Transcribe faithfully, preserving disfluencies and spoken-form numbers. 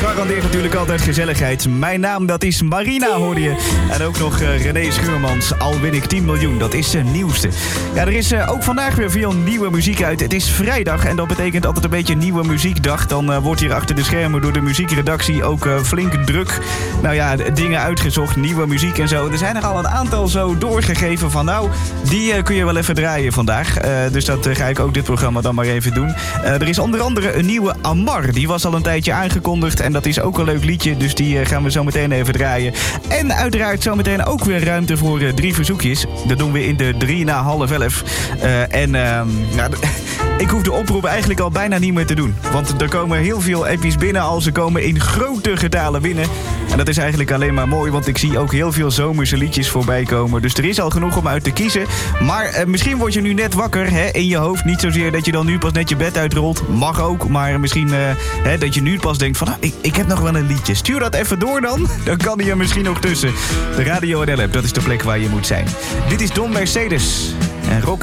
garandeert natuurlijk altijd gezelligheid. Mijn naam, dat is Marina, hoorde je. En ook nog uh, René Schuurmans, Al win ik tien miljoen. Dat is zijn nieuwste. Ja, er is uh, ook vandaag weer veel nieuwe muziek uit. Het is vrijdag en dat betekent altijd een beetje nieuwe muziekdag. Dan uh, wordt hier achter de schermen door de muziekredactie ook uh, flink druk. Nou ja, dingen uitgezocht, nieuwe muziek en zo. Er zijn er al een aantal zo doorgegeven van nou, die uh, kun je wel even draaien vandaag. Uh, dus dat uh, ga ik ook dit programma dan maar even doen. Uh, er is onder andere een nieuwe Amar. Die was al een tijdje aangekondigd en dat is ook een leuk liedje. Dus die uh, gaan we zo meteen even draaien. En uiteraard zo meteen ook weer ruimte voor uh, drie verzoekjes. Dat doen we in de drie na half elf. Uh, en uh, nou, ik hoef de oproep eigenlijk al bijna niet meer te doen. Want er komen heel veel appjes binnen al. Ze komen in grote getalen binnen. En dat is eigenlijk alleen maar mooi, want ik zie ook heel veel zomerse liedjes voorbij komen. Dus er is al genoeg om uit te kiezen. Maar uh, misschien word je nu net wakker hè, in je hoofd. Niet zozeer dat je dan nu pas net je bed uitrolt. Mag ook, maar misschien uh, hè, dat je nu pas denkt van... Nou, ik, ik heb nog wel een liedje. Stuur dat even door dan. Dan kan hij er misschien nog tussen. De Radio N L app, dat is de plek waar je moet zijn. Dit is Don Mercedes en Rocky.